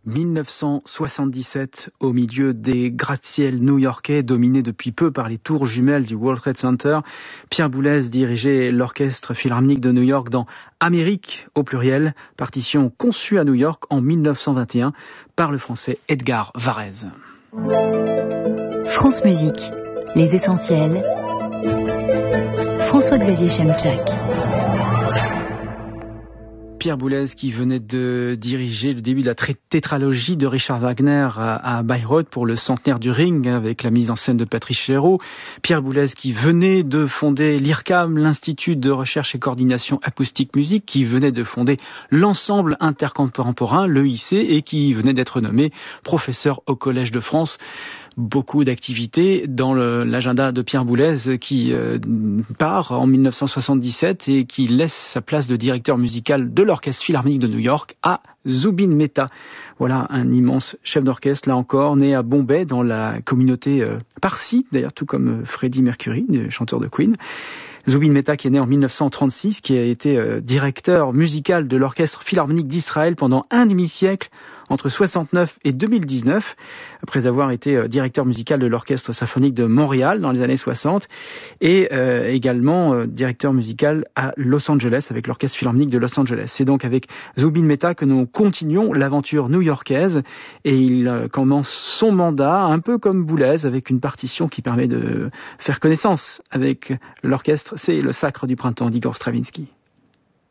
1977, au milieu des gratte-ciels new-yorkais dominés depuis peu par les tours jumelles du World Trade Center, Pierre Boulez dirigeait l'Orchestre Philharmonique de New York dans Amérique au pluriel, partition conçue à New York en 1921 par le français Edgar Varèse. France Musique, les essentiels. François-Xavier Chemchak. Pierre Boulez qui venait de diriger le début de la tétralogie de Richard Wagner à Bayreuth pour le centenaire du Ring avec la mise en scène de Patrice Chéreau. Pierre Boulez qui venait de fonder l'IRCAM, l'Institut de recherche et coordination acoustique musique, qui venait de fonder l'ensemble intercontemporain, l'EIC, et qui venait d'être nommé professeur au Collège de France. Beaucoup d'activités dans l'agenda de Pierre Boulez qui part en 1977 et qui laisse sa place de directeur musical de l'Orchestre Philharmonique de New York à Zubin Mehta. Voilà un immense chef d'orchestre, là encore, né à Bombay dans la communauté parsi, d'ailleurs tout comme Freddie Mercury, le chanteur de Queen. Zubin Mehta qui est né en 1936, qui a été directeur musical de l'Orchestre Philharmonique d'Israël pendant un demi-siècle, entre 69 et 2019, après avoir été directeur musical de l'Orchestre Symphonique de Montréal dans les années 60, et également directeur musical à Los Angeles avec l'Orchestre Philharmonique de Los Angeles. C'est donc avec Zubin Mehta que nous continuons l'aventure new-yorkaise, et il commence son mandat un peu comme Boulez, avec une partition qui permet de faire connaissance avec l'orchestre. C'est le Sacre du printemps d'Igor Stravinsky.